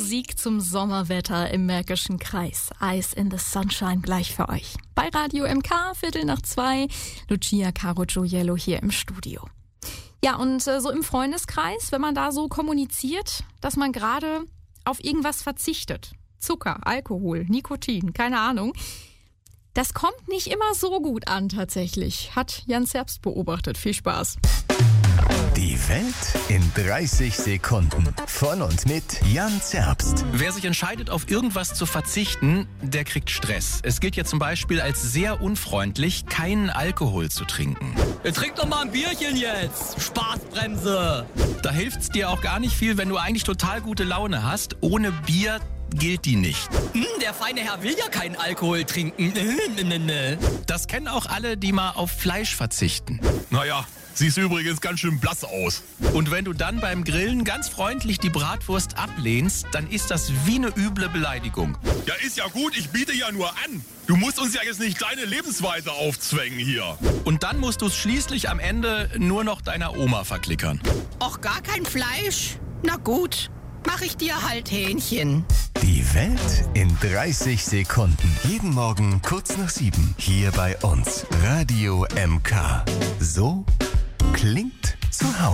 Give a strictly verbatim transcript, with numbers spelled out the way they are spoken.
Musik zum Sommerwetter im Märkischen Kreis. Ice in the Sunshine gleich für euch. Bei Radio M K, Viertel nach zwei. Lucia Caro Gioiello hier im Studio. Ja, und äh, so im Freundeskreis, wenn man da so kommuniziert, dass man gerade auf irgendwas verzichtet. Zucker, Alkohol, Nikotin, keine Ahnung. Das kommt nicht immer so gut an tatsächlich, hat Jan Zerbst beobachtet. Viel Spaß. Die Welt in dreißig Sekunden. Von und mit Jan Zerbst. Wer sich entscheidet, auf irgendwas zu verzichten, der kriegt Stress. Es gilt ja zum Beispiel als sehr unfreundlich, keinen Alkohol zu trinken. Trink doch mal ein Bierchen jetzt. Spaßbremse. Da hilft's dir auch gar nicht viel, wenn du eigentlich total gute Laune hast. Ohne Bier gilt die nicht. Hm, der feine Herr will ja keinen Alkohol trinken. Das kennen auch alle, die mal auf Fleisch verzichten. Naja, siehst übrigens ganz schön blass aus. Und wenn du dann beim Grillen ganz freundlich die Bratwurst ablehnst, dann ist das wie eine üble Beleidigung. Ja, ist ja gut, ich biete ja nur an. Du musst uns ja jetzt nicht deine Lebensweise aufzwängen hier. Und dann musst du es schließlich am Ende nur noch deiner Oma verklickern. Och, gar kein Fleisch? Na gut, mach ich dir halt Hähnchen. Die Welt in dreißig Sekunden. Jeden Morgen kurz nach sieben. Hier bei uns. Radio M K. So klingt zu Hause.